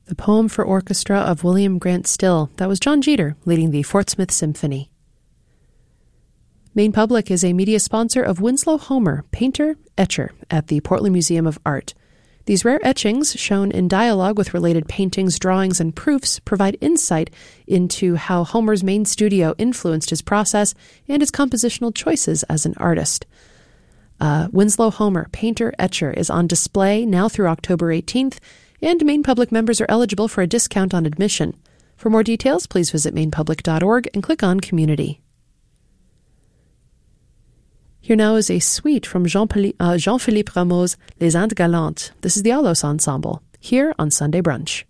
The poem for orchestra of William Grant Still. That was John Jeter leading the Fort Smith Symphony. Maine Public is a media sponsor of Winslow Homer, painter, etcher, at the Portland Museum of Art. These rare etchings, shown in dialogue with related paintings, drawings, and proofs, provide insight into how Homer's main studio influenced his process and his compositional choices as an artist. Winslow Homer, painter, etcher, is on display now through October 18th, and Maine Public members are eligible for a discount on admission. For more details, please visit mainepublic.org and click on Community. Here now is a suite from Jean-Philippe Rameau's Les Indes Galantes. This is the Alos Ensemble, here on Sunday Brunch.